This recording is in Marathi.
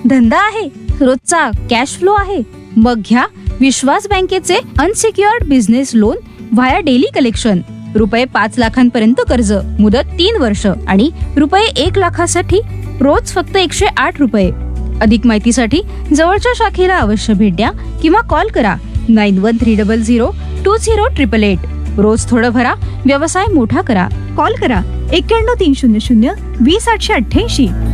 धंदा आहे, रोजचा कॅश फ्लो आहे, मग घ्या विश्वास बँकेचे unsecured business loan via daily collection. रुपये 5 लाखांपर्यंत कर्ज, मुदत 3 वर्ष आणि रुपये 1 लाखासाठी रोज फक्त 108 रुपये. अधिक माहितीसाठी जवळच्या शाखेला अवश्य भेट द्या किंवा कॉल करा 9130020888. रोज थोडं भरा, व्यवसाय मोठा करा. कॉल करा 91 300 20 888.